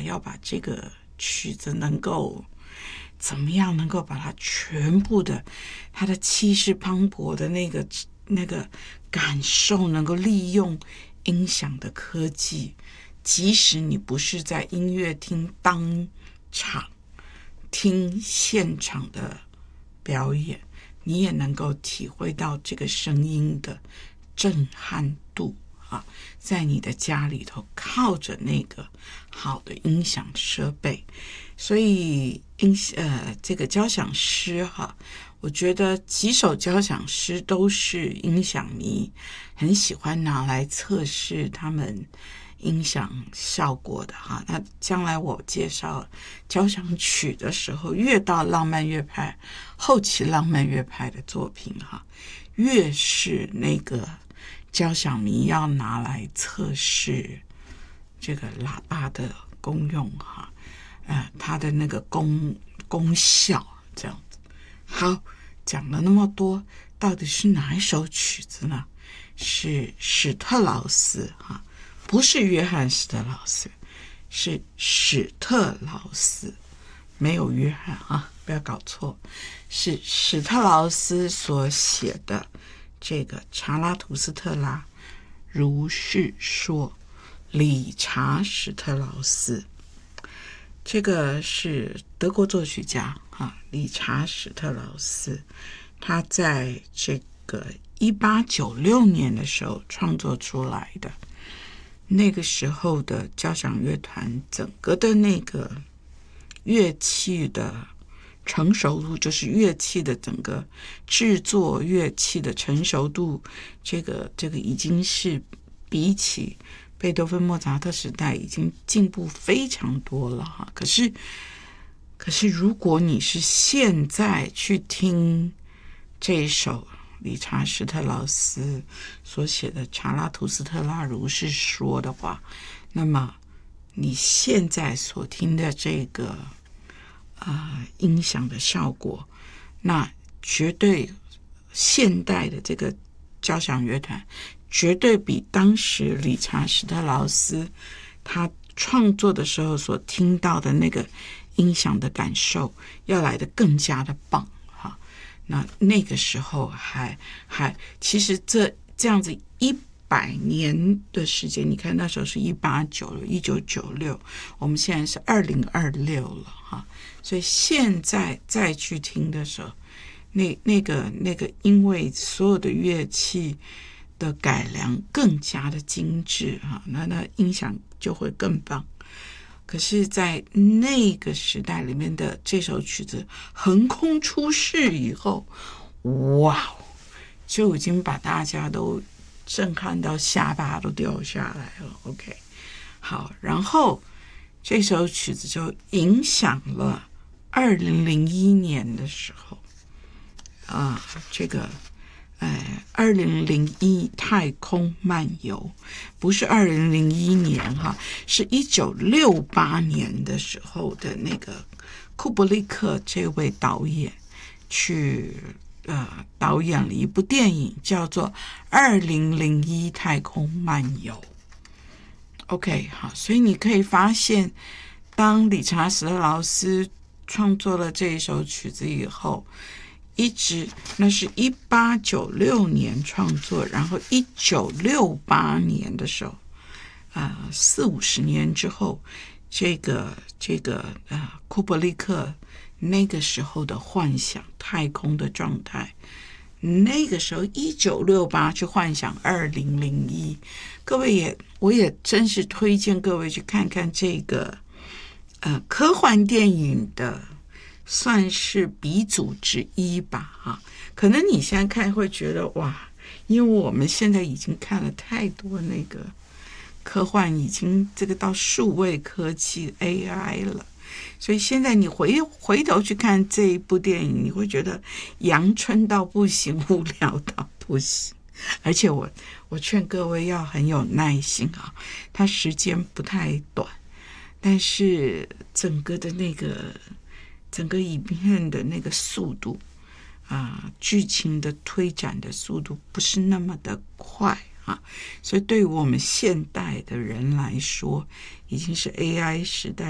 要把这个曲子能够怎么样，能够把它全部的它的气势磅礴的那个感受，能够利用音响的科技，即使你不是在音乐厅当场听现场的表演，你也能够体会到这个声音的震撼度啊！在你的家里头靠着那个好的音响设备，所以这个交响诗哈，我觉得几首交响诗都是音响迷很喜欢拿来测试他们音响效果的哈。那将来我介绍交响曲的时候，越到浪漫乐派后期浪漫乐派的作品哈，越是那个交响迷要拿来测试这个喇叭的功用哈，它的那个功效这样子。好，讲了那么多，到底是哪一首曲子呢？是史特劳斯哈，不是约翰史特劳斯，是史特劳斯，没有约翰啊，不要搞错，是史特劳斯所写的这个查拉图斯特拉如是说，理查史特劳斯，这个是德国作曲家啊，理查史特劳斯，他在这个1896年的时候创作出来的。那个时候的交响乐团整个的那个乐器的成熟度，就是乐器的整个制作乐器的成熟度，这个已经是比起贝多芬莫扎特时代已经进步非常多了哈。可是如果你是现在去听这一首理查史特劳斯所写的查拉图斯特拉如是说的话，那么你现在所听的这个音响的效果，那绝对现代的这个交响乐团绝对比当时理查史特劳斯他创作的时候所听到的那个音响的感受要来得更加的棒哈。那个时候还其实这样子100年的时间，你看那时候是1996，我们现在是2026了哈，所以现在再去听的时候，那个因为所有的乐器的改良更加的精致哈，那音响就会更棒。可是在那个时代里面的这首曲子横空出世以后，哇，就已经把大家都震撼到下巴都掉下来了。 OK， 好，然后这首曲子就影响了2001年的时候这个2001太空漫游，不是2001年哈，是1968年的时候的那个库布里克这位导演去导演了一部电影叫做2001太空漫游。 OK， 好，所以你可以发现当理查史特劳斯创作了这一首曲子以后，一直那是1896年创作，然后1968年的时候40-50年之后，这个库布里克那个时候的幻想太空的状态，那个时候1968去幻想2001，各位我也真是推荐各位去看看这个科幻电影的算是鼻祖之一吧哈。可能你现在看会觉得哇，因为我们现在已经看了太多那个科幻，已经这个到数位科技 AI 了，所以现在你回头去看这一部电影，你会觉得阳春到不行，无聊到不行。而且我劝各位要很有耐心啊，它时间不太短，但是整个影片的那个速度剧情的推展的速度不是那么的快所以对于我们现代的人来说，已经是 AI 时代